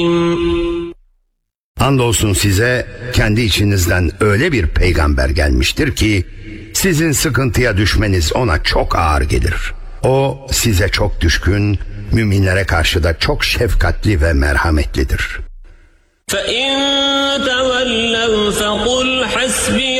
Andolsun size kendi içinizden öyle bir peygamber gelmiştir ki sizin sıkıntıya düşmeniz ona çok ağır gelir. O size çok düşkün, müminlere karşı da çok şefkatli ve merhametlidir. فَاِنْ تَوَلَّوْا فَقُلْ حَسْبِيَ